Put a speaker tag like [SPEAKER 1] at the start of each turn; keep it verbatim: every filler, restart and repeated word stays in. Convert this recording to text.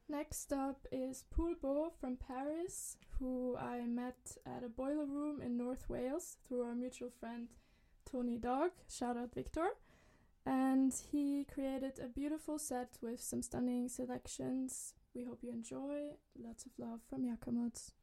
[SPEAKER 1] Next up is Poulbo from Paris, who I met at a boiler room in North Wales through our mutual friend Tony Dog. Shout out Victor. And he created a beautiful set with some stunning selections. We hope you enjoy. Lots of love from Jakamots.